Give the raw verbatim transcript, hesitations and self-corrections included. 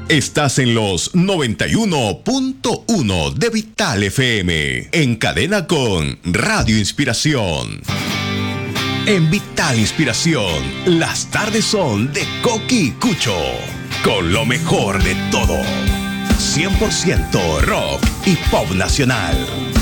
Estás en los noventa y uno punto uno de Vital F M, en cadena con Radio Inspiración. En Vital Inspiración, las tardes son de Coqui y Cucho, con lo mejor de todo. cien por ciento rock y pop nacional.